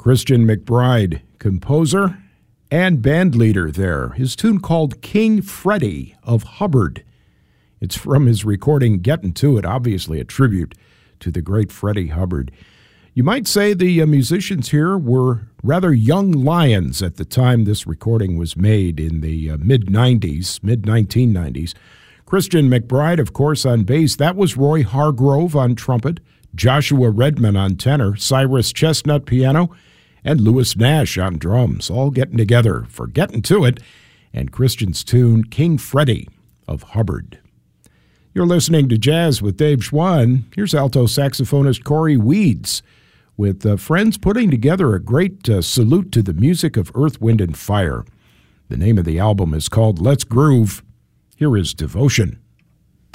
Christian McBride, composer and band leader there. His tune called King Freddie of Hubbard. It's from his recording Gettin' To It, obviously a tribute to the great Freddie Hubbard. You might say the musicians here were rather young lions at the time this recording was made in the mid-90s, mid-1990s. Christian McBride, of course, on bass. That was Roy Hargrove on trumpet, Joshua Redman on tenor, Cyrus Chestnut piano, and Louis Nash on drums, all getting together for Gettin' To It and Christian's tune King Freddie of Hubbard. You're listening to Jazz with Dave Schwann. Here's alto saxophonist Corey Weeds with friends putting together a great salute to the music of Earth, Wind, and Fire. The name of the album is called Let's Groove. Here is Devotion.